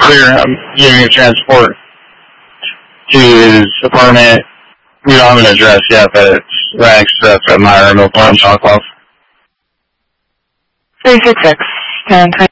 clear. I'm giving you transport to his apartment. We don't have an address yet, but it's right next to that Myra Mill Farm Chalk Off. 366, 10